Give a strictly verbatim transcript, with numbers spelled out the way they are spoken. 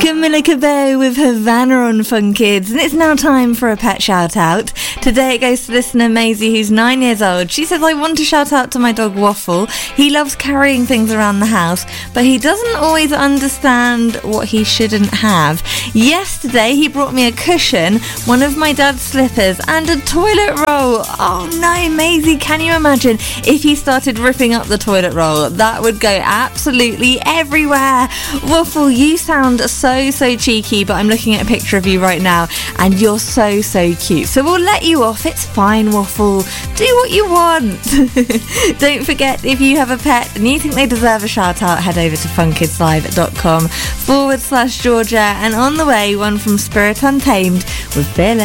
Camilla Cabello with Havana on Fun Kids, and it's now time for a pet shout out. Today it goes to listener Maisie, who's nine years old. She says, I want to shout out to my dog Waffle. He loves carrying things around the house, but he doesn't always understand what he shouldn't have. Yesterday he brought me a cushion, one of my dad's slippers, and a toilet roll. Oh no, Maisie, can you imagine if he started ripping up the toilet roll? That would go absolutely everywhere. Waffle, you sound so so cheeky, but I'm looking at a picture of you right now and you're so so cute, so we'll let you off. It's fine, Waffle, do what you want. Don't forget, if you have a pet and you think they deserve a shout out, head over to funkidslive.com forward slash Georgia, and on the way, one from Spirit Untamed with Bill.